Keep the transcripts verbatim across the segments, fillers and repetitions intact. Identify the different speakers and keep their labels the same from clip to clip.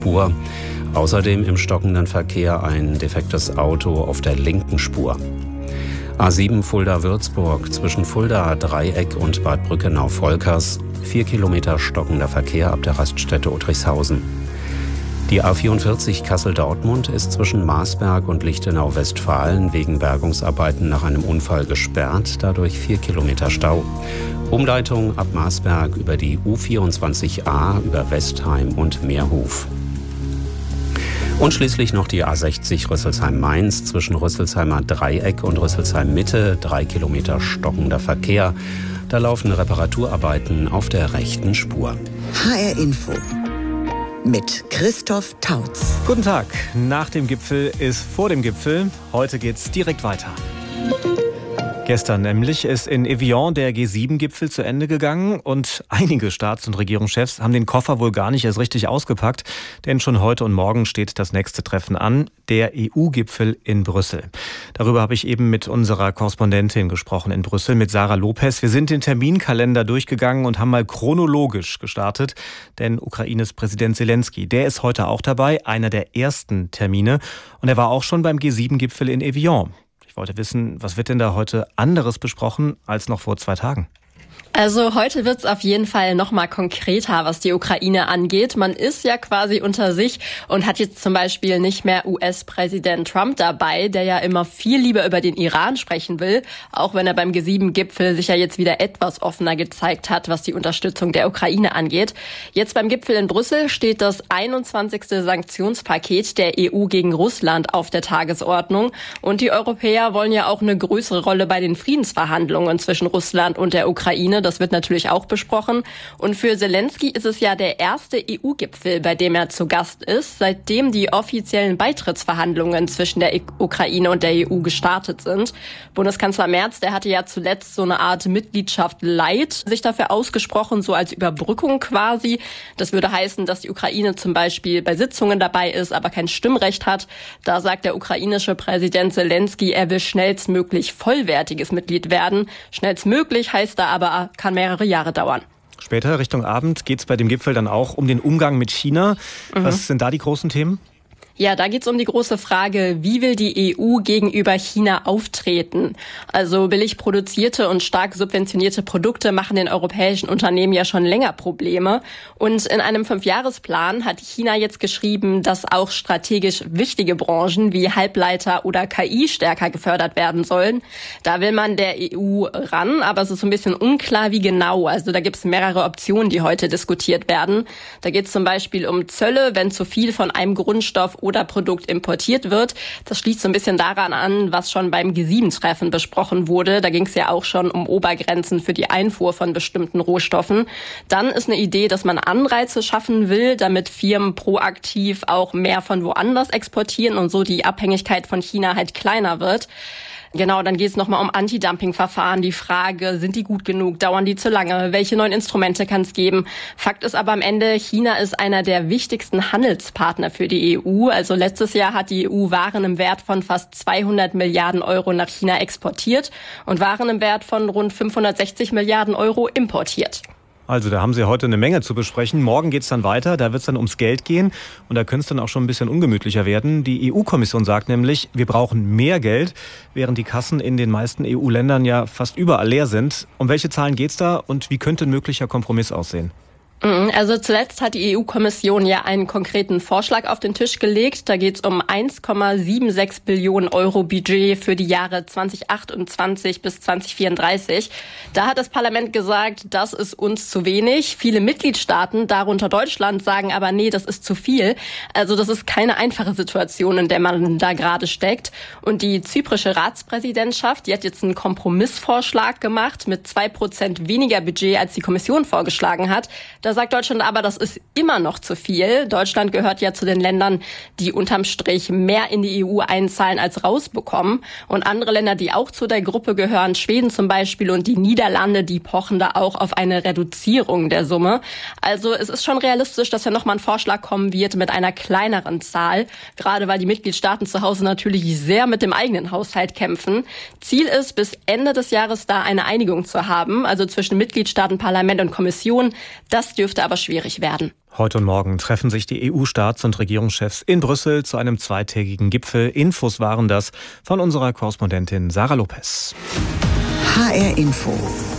Speaker 1: Spur. Außerdem im stockenden Verkehr ein defektes Auto auf der linken Spur. A sieben Fulda-Würzburg zwischen Fulda-Dreieck und Bad Brückenau-Volkers. Vier Kilometer stockender Verkehr ab der Raststätte Uttrichshausen. Die A vierundvierzig Kassel-Dortmund ist zwischen Marsberg und Lichtenau-Westfalen wegen Bergungsarbeiten nach einem Unfall gesperrt, dadurch vier Kilometer Stau. Umleitung ab Marsberg über die U vierundzwanzig A über Westheim und Meerhof. Und schließlich noch die A sechzig Rüsselsheim-Mainz zwischen Rüsselsheimer Dreieck und Rüsselsheim-Mitte, drei Kilometer stockender Verkehr. Da laufen Reparaturarbeiten auf der rechten Spur.
Speaker 2: H R Info mit Christoph Tautz.
Speaker 3: Guten Tag. Nach dem Gipfel ist vor dem Gipfel. Heute geht's direkt weiter. Gestern nämlich ist in Evian der G sieben Gipfel zu Ende gegangen und einige Staats- und Regierungschefs haben den Koffer wohl gar nicht erst richtig ausgepackt, denn schon heute und morgen steht das nächste Treffen an, der E U-Gipfel in Brüssel. Darüber habe ich eben mit unserer Korrespondentin gesprochen in Brüssel, mit Sarah Lopez. Wir sind den Terminkalender durchgegangen und haben mal chronologisch gestartet, denn Ukraines Präsident Zelensky, der ist heute auch dabei, einer der ersten Termine, und er war auch schon beim G sieben Gipfel in Evian. Ich wollte wissen, was wird denn da heute anderes besprochen als noch vor zwei Tagen?
Speaker 4: Also heute wird's auf jeden Fall noch mal konkreter, was die Ukraine angeht. Man ist ja quasi unter sich und hat jetzt zum Beispiel nicht mehr U S-Präsident Trump dabei, der ja immer viel lieber über den Iran sprechen will, auch wenn er beim G sieben Gipfel sich ja jetzt wieder etwas offener gezeigt hat, was die Unterstützung der Ukraine angeht. Jetzt beim Gipfel in Brüssel steht das einundzwanzigste Sanktionspaket der E U gegen Russland auf der Tagesordnung. Und die Europäer wollen ja auch eine größere Rolle bei den Friedensverhandlungen zwischen Russland und der Ukraine. Das wird natürlich auch besprochen. Und für Zelensky ist es ja der erste E U-Gipfel, bei dem er zu Gast ist, seitdem die offiziellen Beitrittsverhandlungen zwischen der Ukraine und der E U gestartet sind. Bundeskanzler Merz, der hatte ja zuletzt so eine Art Mitgliedschaft light sich dafür ausgesprochen, so als Überbrückung quasi. Das würde heißen, dass die Ukraine zum Beispiel bei Sitzungen dabei ist, aber kein Stimmrecht hat. Da sagt der ukrainische Präsident Zelensky, er will schnellstmöglich vollwertiges Mitglied werden. Schnellstmöglich heißt da aber, kann mehrere Jahre dauern.
Speaker 3: Später, Richtung Abend, geht es bei dem Gipfel dann auch um den Umgang mit China. Mhm. Was sind da die großen Themen?
Speaker 4: Ja, da geht's um die große Frage, wie will die E U gegenüber China auftreten? Also billig produzierte und stark subventionierte Produkte machen den europäischen Unternehmen ja schon länger Probleme. Und in einem Fünfjahresplan hat China jetzt geschrieben, dass auch strategisch wichtige Branchen wie Halbleiter oder K I stärker gefördert werden sollen. Da will man der E U ran, aber es ist so ein bisschen unklar, wie genau. Also da gibt's mehrere Optionen, die heute diskutiert werden. Da geht's zum Beispiel um Zölle, wenn zu viel von einem Grundstoff oder Produkt importiert wird. Das schließt so ein bisschen daran an, was schon beim G sieben Treffen besprochen wurde. Da ging es ja auch schon um Obergrenzen für die Einfuhr von bestimmten Rohstoffen. Dann ist eine Idee, dass man Anreize schaffen will, damit Firmen proaktiv auch mehr von woanders exportieren und so die Abhängigkeit von China halt kleiner wird. Genau, dann geht es nochmal um Anti-Dumping-Verfahren. Die Frage, sind die gut genug? Dauern die zu lange? Welche neuen Instrumente kann es geben? Fakt ist aber am Ende, China ist einer der wichtigsten Handelspartner für die E U. Also letztes Jahr hat die E U Waren im Wert von fast zweihundert Milliarden Euro nach China exportiert und Waren im Wert von rund fünfhundertsechzig Milliarden Euro importiert.
Speaker 3: Also da haben Sie heute eine Menge zu besprechen. Morgen geht's dann weiter, da wird's dann ums Geld gehen und da könnte es dann auch schon ein bisschen ungemütlicher werden. Die E U-Kommission sagt nämlich, wir brauchen mehr Geld, während die Kassen in den meisten E U-Ländern ja fast überall leer sind. Um welche Zahlen geht's da und wie könnte ein möglicher Kompromiss aussehen?
Speaker 4: Also zuletzt hat die E U-Kommission ja einen konkreten Vorschlag auf den Tisch gelegt. Da geht es um eins Komma sechsundsiebzig Billionen Euro Budget für die Jahre zweitausendachtundzwanzig bis zweitausendvierunddreißig. Da hat das Parlament gesagt, das ist uns zu wenig. Viele Mitgliedstaaten, darunter Deutschland, sagen aber, nee, das ist zu viel. Also das ist keine einfache Situation, in der man da gerade steckt. Und die zyprische Ratspräsidentschaft, die hat jetzt einen Kompromissvorschlag gemacht mit zwei Prozent weniger Budget, als die Kommission vorgeschlagen hat. Da sagt Deutschland aber, das ist immer noch zu viel. Deutschland gehört ja zu den Ländern, die unterm Strich mehr in die E U einzahlen als rausbekommen. Und andere Länder, die auch zu der Gruppe gehören, Schweden zum Beispiel und die Niederlande, die pochen da auch auf eine Reduzierung der Summe. Also es ist schon realistisch, dass ja nochmal ein Vorschlag kommen wird mit einer kleineren Zahl. Gerade weil die Mitgliedstaaten zu Hause natürlich sehr mit dem eigenen Haushalt kämpfen. Ziel ist, bis Ende des Jahres da eine Einigung zu haben, also zwischen Mitgliedstaaten, Parlament und Kommission. Das dürfte aber schwierig werden.
Speaker 3: Heute und morgen treffen sich die E U-Staats- und Regierungschefs in Brüssel zu einem zweitägigen Gipfel. Infos waren das von unserer Korrespondentin Sarah Lopez.
Speaker 2: H R Info.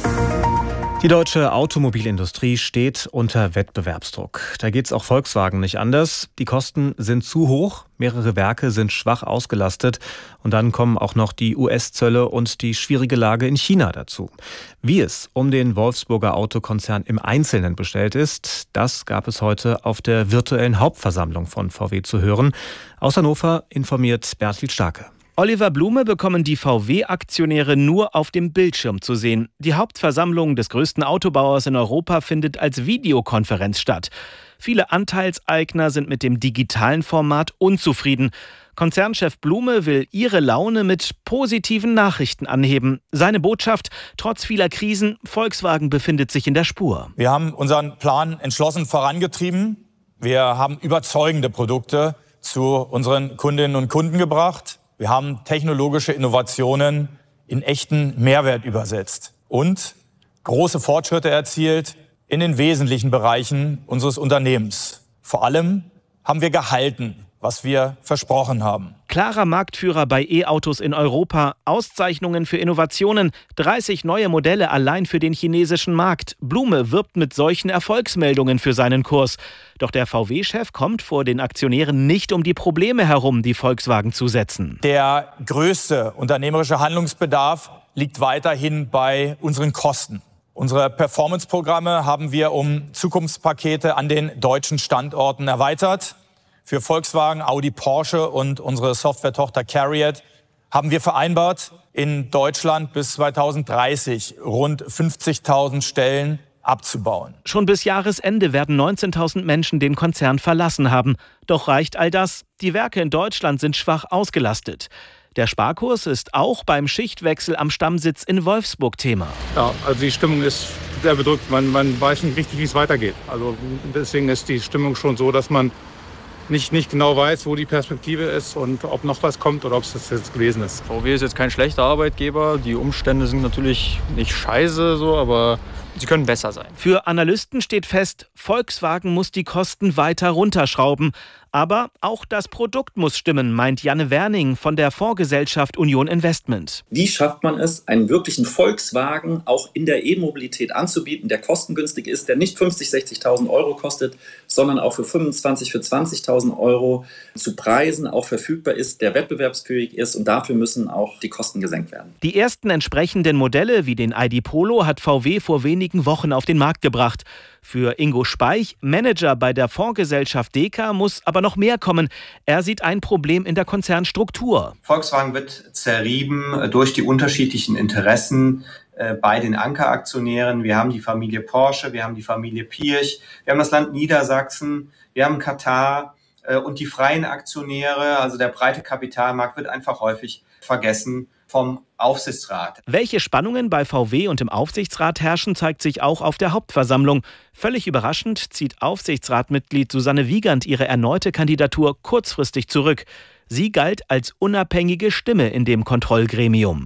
Speaker 3: Die deutsche Automobilindustrie steht unter Wettbewerbsdruck. Da geht's auch Volkswagen nicht anders. Die Kosten sind zu hoch, mehrere Werke sind schwach ausgelastet und dann kommen auch noch die U S-Zölle und die schwierige Lage in China dazu. Wie es um den Wolfsburger Autokonzern im Einzelnen bestellt ist, das gab es heute auf der virtuellen Hauptversammlung von V W zu hören. Aus Hannover informiert Bertil Starke.
Speaker 5: Oliver Blume bekommen die V W-Aktionäre nur auf dem Bildschirm zu sehen. Die Hauptversammlung des größten Autobauers in Europa findet als Videokonferenz statt. Viele Anteilseigner sind mit dem digitalen Format unzufrieden. Konzernchef Blume will ihre Laune mit positiven Nachrichten anheben. Seine Botschaft: Trotz vieler Krisen, Volkswagen befindet sich in der Spur.
Speaker 6: Wir haben unseren Plan entschlossen vorangetrieben. Wir haben überzeugende Produkte zu unseren Kundinnen und Kunden gebracht. Wir haben technologische Innovationen in echten Mehrwert übersetzt und große Fortschritte erzielt in den wesentlichen Bereichen unseres Unternehmens. Vor allem haben wir gehalten, was wir versprochen haben.
Speaker 5: Klarer Marktführer bei E-Autos in Europa, Auszeichnungen für Innovationen, dreißig neue Modelle allein für den chinesischen Markt. Blume wirbt mit solchen Erfolgsmeldungen für seinen Kurs. Doch der V W-Chef kommt vor den Aktionären nicht um die Probleme herum, die Volkswagen zu setzen.
Speaker 6: Der größte unternehmerische Handlungsbedarf liegt weiterhin bei unseren Kosten. Unsere Performance-Programme haben wir um Zukunftspakete an den deutschen Standorten erweitert. Für Volkswagen, Audi, Porsche und unsere Software-Tochter CARIAD haben wir vereinbart, in Deutschland bis zweitausenddreißig rund fünfzigtausend Stellen abzubauen.
Speaker 5: Schon bis Jahresende werden neunzehntausend Menschen den Konzern verlassen haben. Doch reicht all das? Die Werke in Deutschland sind schwach ausgelastet. Der Sparkurs ist auch beim Schichtwechsel am Stammsitz in Wolfsburg Thema.
Speaker 7: Ja, also die Stimmung ist sehr bedrückt. Man, man weiß nicht richtig, wie es weitergeht. Also deswegen ist die Stimmung schon so, dass man Nicht, nicht genau weiß, wo die Perspektive ist und ob noch was kommt oder ob es das jetzt gewesen ist.
Speaker 8: V W ist jetzt kein schlechter Arbeitgeber. Die Umstände sind natürlich nicht scheiße, so, aber sie können besser sein.
Speaker 5: Für Analysten steht fest, Volkswagen muss die Kosten weiter runterschrauben. Aber auch das Produkt muss stimmen, meint Janne Werning von der Fondsgesellschaft Union Investment.
Speaker 9: Wie schafft man es, einen wirklichen Volkswagen auch in der E-Mobilität anzubieten, der kostengünstig ist, der nicht fünfzig, sechzigtausend Euro kostet, sondern auch für fünfundzwanzig, für zwanzigtausend Euro zu Preisen auch verfügbar ist, der wettbewerbsfähig ist, und dafür müssen auch die Kosten gesenkt werden.
Speaker 5: Die ersten entsprechenden Modelle wie den I D Polo hat V W vor wenigen Wochen auf den Markt gebracht. Für Ingo Speich, Manager bei der Fondsgesellschaft Deka, muss aber noch mehr kommen. Er sieht ein Problem in der Konzernstruktur.
Speaker 10: Volkswagen wird zerrieben durch die unterschiedlichen Interessen äh, bei den Ankeraktionären. Wir haben die Familie Porsche, wir haben die Familie Pirch, wir haben das Land Niedersachsen, wir haben Katar äh, und die freien Aktionäre, also der breite Kapitalmarkt, wird einfach häufig vergessen vom Aufsichtsrat.
Speaker 5: Welche Spannungen bei V W und im Aufsichtsrat herrschen, zeigt sich auch auf der Hauptversammlung. Völlig überraschend zieht Aufsichtsratmitglied Susanne Wiegand ihre erneute Kandidatur kurzfristig zurück. Sie galt als unabhängige Stimme in dem Kontrollgremium.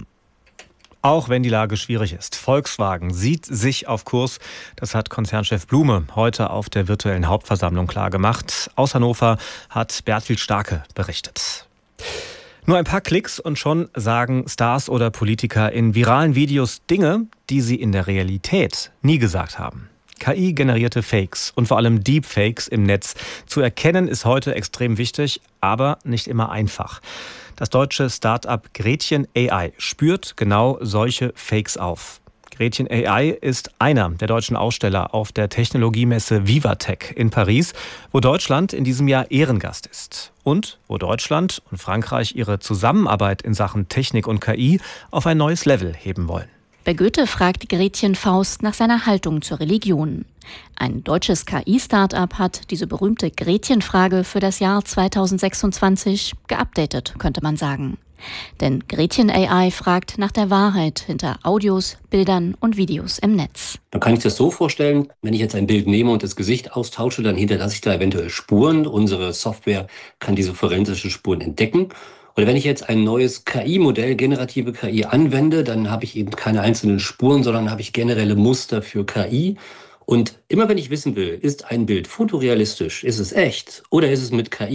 Speaker 3: Auch wenn die Lage schwierig ist. Volkswagen sieht sich auf Kurs. Das hat Konzernchef Blume heute auf der virtuellen Hauptversammlung klargemacht. Aus Hannover hat Bertil Starke berichtet. Nur ein paar Klicks und schon sagen Stars oder Politiker in viralen Videos Dinge, die sie in der Realität nie gesagt haben. K I-generierte Fakes und vor allem Deepfakes im Netz zu erkennen ist heute extrem wichtig, aber nicht immer einfach. Das deutsche Start-up Gretchen A I spürt genau solche Fakes auf. Gretchen A I ist einer der deutschen Aussteller auf der Technologiemesse Vivatech in Paris, wo Deutschland in diesem Jahr Ehrengast ist. Und wo Deutschland und Frankreich ihre Zusammenarbeit in Sachen Technik und K I auf ein neues Level heben wollen.
Speaker 11: Bei Goethe fragt Gretchen Faust nach seiner Haltung zur Religion. Ein deutsches K I-Startup hat diese berühmte Gretchen-Frage für das Jahr zweitausendsechsundzwanzig geupdatet, könnte man sagen. Denn Gretchen A I fragt nach der Wahrheit hinter Audios, Bildern und Videos im Netz.
Speaker 12: Dann kann ich das so vorstellen, wenn ich jetzt ein Bild nehme und das Gesicht austausche, dann hinterlasse ich da eventuell Spuren. Unsere Software kann diese forensischen Spuren entdecken. Oder wenn ich jetzt ein neues K I-Modell, generative K I, anwende, dann habe ich eben keine einzelnen Spuren, sondern habe ich generelle Muster für K I. Und immer wenn ich wissen will, ist ein Bild fotorealistisch, ist es echt oder ist es mit K I